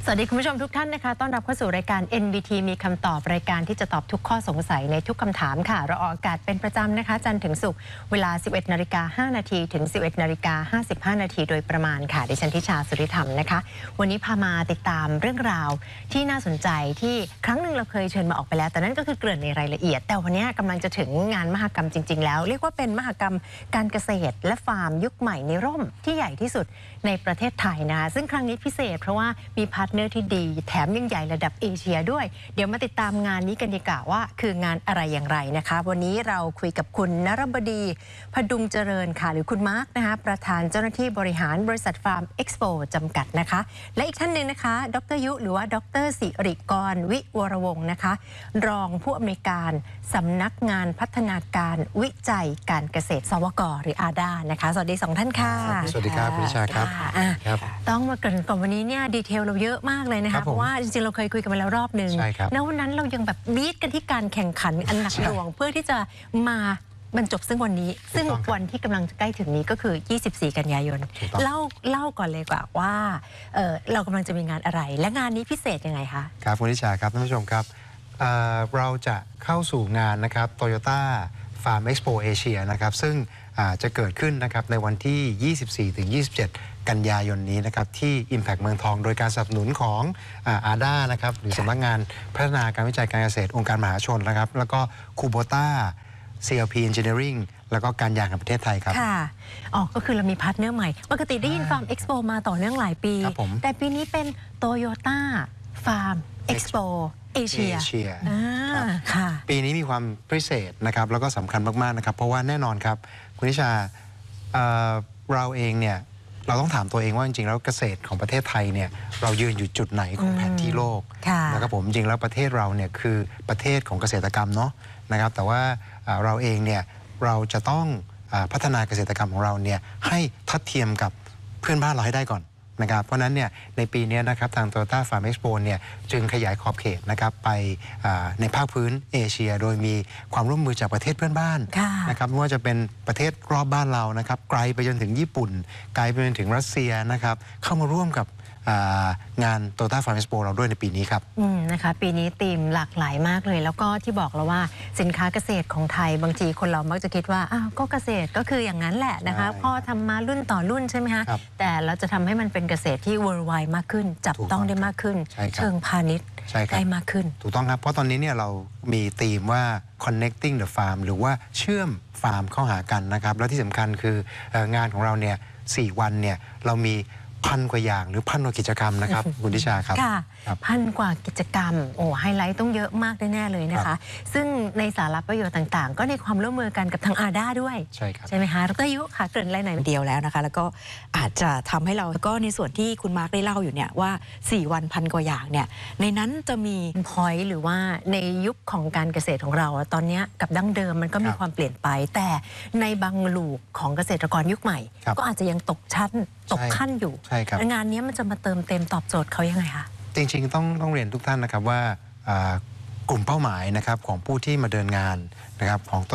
สวัสดีคุณผู้ชมทุกท่านนะคะต้อนรับเข้าสู่รายการ NBT มีคำตอบรายการที่จะตอบทุกข้อสงสัยในทุกคำถามค่ะเราออกอากาศเป็นประจำนะคะจันทร์ถึงศุกร์เวลา 11:05 น.ถึง 11:55 น.โดยประมาณค่ะดิฉันทิชาสุริธรรมนะคะวันนี้พามาติดตามเรื่องราวที่น่าสนใจที่ครั้งหนึ่งเราเคยเชิญมาออกไปแล้วแต่นั่นก็คือเกริ่นในรายละเอียดแต่วันนี้กำลังจะถึงงานมหกรรมจริงๆแล้วเรียกว่าเป็นมหกรรมการเกษตรและฟาร์มยุคใหม่ในร่มที่ใหญ่ที่สุดในประเทศไทยนะคะซึ่งครั้งนี้พิเศษเพราะว่ามีพาร์ทเนอร์ที่ดีแถมยังใหญ่ระดับเอเชียด้วยเดี๋ยวมาติดตามงานนี้กันดีกว่าว่าคืองานอะไรอย่างไรนะคะวันนี้เราคุยกับคุณนฤบดีพดุงเจริญค่ะหรือคุณมาร์คนะคะประธานเจ้าหน้าที่บริหารบริษัทฟาร์มเอ็กซ์โปจำกัดนะคะและอีกท่านหนึ่งนะคะดร.ยุหรือว่าดร.สิริกรวิวรวงศ์นะคะรองผู้อำนวยการสำนักงานพัฒนาการวิจัยการเกษตรสวก.หรืออาดานะคะสวัสดี2ท่านค่ะสวัสดีครับคุณนิชาครับต้องมาเกริ่นก่อนวันนี้เนี่ยดีเทลเราเยอะมากเลยนะคะเพราะว่าจริงๆเราเคยคุยกันมาแล้วรอบหนึ่งแล้ววันนั้นเรายังแบบบีทกันที่การแข่งขันอันหนักหน่วงเพื่อที่จะมาบรรจบซึ่งวันนี้ซึ่งวันที่กำลังจะใกล้ถึงนี้ก็คือ24 กันยายนเล่าก่อนเลยกว่าเรากำลังจะมีงานอะไรและงานนี้พิเศษยังไงคะครับคุณนิชาครับท่านผู้ชมครับเราจะเข้าสู่งานนะครับ Toyota Farm Expo Asia นะครับซึ่งจะเกิดขึ้นนะครับในวันที่ 24-27 กันยายนนี้นะครับที่ Impact เมืองทองโดยการสนับสนุนของอาด้านะครับหรือสำนักงานพัฒนาการวิจัยการเกษตรองค์การมหาชนนะครับแล้วก็คูโบต้า CLP Engineering แล้วก็การยางแห่งประเทศไทยครับค่ะก็คือเรามีพาร์ทเนอร์ใหม่ปกติได้ยิน Farm Expo มาต่อเนื่องหลายปีแต่ปีนี้เป็น Toyota Farm Expoเอเชียค่ะปีนี้มีความพิเศษนะครับแล้วก็สำคัญมากๆนะครับเพราะว่าแน่นอนครับคุณนิชาเราเองเนี่ยเราต้องถามตัวเองว่าจริงๆแล้วเกษตรของประเทศไทยเนี่ยเรายืนอยู่จุดไหนของแผนที่โลกนะครับผมจริงๆแล้วประเทศเราเนี่ยคือประเทศของเกษตรกรรมเนาะนะครับแต่ว่าเราเองเนี่ยเราจะต้องพัฒนาเกษตรกรรมของเราเนี่ยให้ทัดเทียมกับเพื่อนบ้านเราให้ได้ก่อนนะครับเพราะนั้นเนี่ยในปีนี้นะครับทาง Toyota Farm Expo เนี่ยจึงขยายขอบเขตนะครับไปในภาคพื้นเอเชียโดยมีความร่วมมือจากประเทศเพื่อนบ้านนะครับไม่ว่าจะเป็นประเทศรอบบ้านเรานะครับไกลไปจนถึงญี่ปุ่นไกลไปจนถึงรัสเซียนะครับเข้ามาร่วมกับงาน Toyota Farm Expo เราด้วยในปีนี้ครับนะคะปีนี้ธีมหลากหลายมากเลยแล้วก็ที่บอกเราว่าสินค้าเกษตรของไทยบางทีคนเรามักจะคิดว่าก็เกษตรก็คืออย่างนั้นแหละนะคะพ่อทำมารุ่นต่อรุ่นใช่ไหมคะแต่เราจะทำให้มันเป็นเกษตรที่ worldwide มากขึ้นจับต้องได้มากขึ้นเชิงพาณิชย์ได้มากขึ้นถูกต้องครับเพราะตอนนี้เนี่ยเรามีธีมว่า connecting the farm หรือว่าเชื่อมฟาร์มเข้าหากันนะครับแล้วที่สำคัญคืองานของเราเนี่ย4 วันเนี่ยเรามี1,000 กว่าอย่างหรือ1,000 กว่ากิจกรรมนะครับคุณทิชาครับค่ะ1,000 กว่ากิจกรรมไฮไลท์ต้องเยอะมากแน่ๆเลยนะคะซึ่งในสาระประโยชน์ต่างๆก็ในความร่วมมือกันกับทางอาด้าด้วยใช่ครับใช่ไหมคะดร.ยุค่ะเกริ่นอะไรหน่อยเดียวแล้วนะคะแล้วก็อาจจะทำให้เราก็ในส่วนที่คุณมาร์คได้เล่าอยู่เนี่ยว่า4 วัน1,000 กว่าอย่างเนี่ยในนั้นจะมีพอยต์หรือว่าในยุคของการเกษตรของเราตอนนี้กับดั้งเดิมมันก็มีความเปลี่ยนไปแต่ในบางลูกของเกษตรกรยุคใหม่ก็อาจจะยังตกขั้นอยู่งานนี้มันจะมาเติมเต็มตอบโจทย์เขายังไงคะจริงๆต้องเรียนทุกท่านนะครับว่ากลุ่มเป้าหมายนะครับของผู้ที่มาเดินงานนะครับของ